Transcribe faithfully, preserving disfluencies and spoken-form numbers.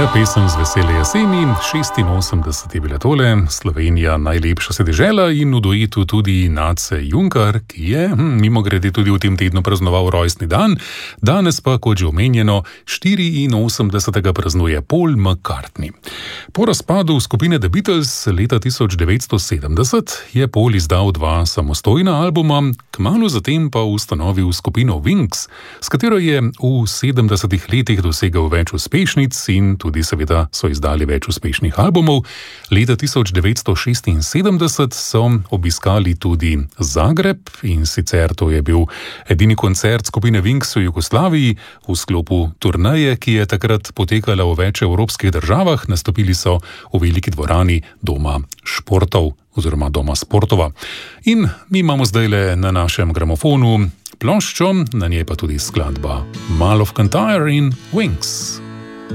Ja, pesem z vesele jeseni, šestinosemdeset je bila tole, Slovenija najlepša se dežela in v duetu tudi Nace Junkar, ki je hm, mimogrede tudi v tem tednu praznoval rojstni dan, danes pa, kot že omenjeno, štiriinosemdesetega praznuje Paul McCartney. Po razpadu skupine The Beatles leta tisoč devetsto sedemdeset je Paul izdal dva samostojna albuma, kmalu zatem pa ustanovil skupino Wings, s katero je v sedemdesetih letih dosegel več uspešnic in tudi seveda so izdali več uspešnih albumov. Leta tisoč devetsto šestinsedemdeset so obiskali tudi Zagreb in sicer to je bil edini koncert skupine Wings v Jugoslaviji v sklopu turneje, ki je takrat potekala v več evropskih državah. Nastopili so v veliki dvorani Doma športov oziroma Doma sportova. In mi imamo zdajle na našem gramofonu ploščo, na njej pa tudi skladba Mull of Kintyre in Wings.